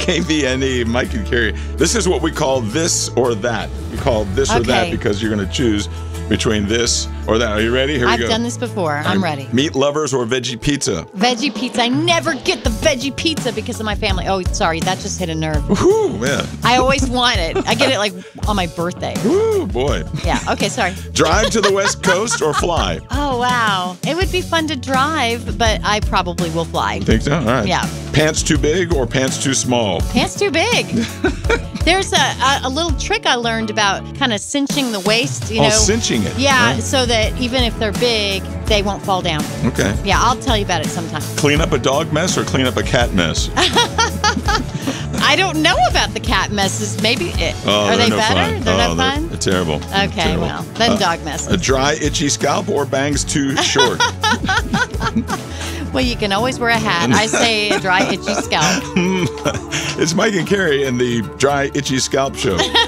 KVNE, Mike and Carrie. This is what we call this or that. We call this or that because you're going to choose between this or that. Are you ready? Here we go. I've done this before. I'm ready. Meat lovers or veggie pizza? Veggie pizza. I never get the veggie pizza because of my family. Oh, sorry. That just hit a nerve. Woohoo, man. I always want it. I get it like on my birthday. Woo, boy. Yeah. Okay, sorry. Drive to the West Coast or fly? Oh, wow. It would be fun to drive, but I probably will fly. Think so? All right. Yeah. Pants too big or pants too small? Pants too big. There's a little trick I learned about kind of cinching the waist, you know. Cinching it. Yeah, right? so that even if they're big, they won't fall down. Okay. Yeah, I'll tell you about it sometime. Clean up a dog mess or clean up a cat mess? I don't know about the cat messes. Maybe are they no better? Fun. They're no fun? They're terrible. Okay, terrible. well, then dog messes. A dry, itchy scalp or bangs too short? Well, you can always wear a hat. I say a dry, itchy scalp. It's Mike and Carrie in the Dry, Itchy Scalp Show.